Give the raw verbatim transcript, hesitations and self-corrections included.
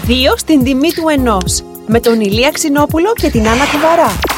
Δύο στην τιμή του ενός. Με τον Ηλία Ξινόπουλο και την Άννα Κουβαρά.